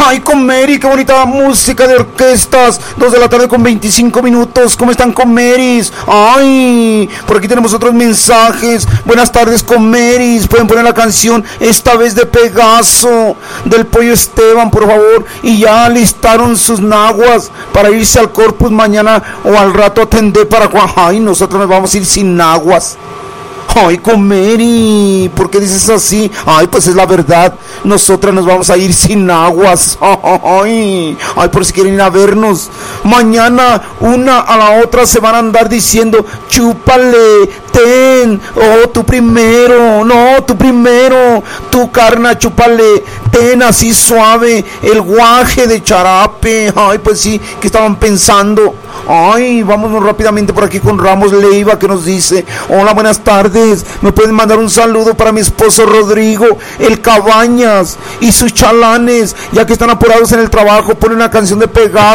Ay, con Mary, qué bonita música de orquestas. 2 de la tarde con 25 minutos. ¿Cómo están, con Marys? Ay, por aquí tenemos otros mensajes. Buenas tardes, con Marys. Pueden poner la canción esta vez de Pegaso, del Pollo Esteban, por favor. Y ya listaron sus naguas para irse al Corpus mañana o al rato atender para Juan. Ay, nosotros nos vamos a ir sin naguas. Ay, con Mary, ¿por qué dices así? Ay, pues es la verdad, nosotras nos vamos a ir sin aguas. Ay, por si quieren ir a vernos. Mañana una a la otra se van a andar diciendo, chúpale, ten, oh, tú primero, no, tú primero, tú carna, chúpale, ten así suave, el guaje de charape. Ay, pues sí, ¿qué estaban pensando? Ay, vámonos rápidamente por aquí con Ramos Leiva, que nos dice, hola, buenas tardes, me pueden mandar un saludo para mi esposo Rodrigo, el Cabañas, y sus chalanes, ya que están apurados en el trabajo, ponen una canción de Pegaso.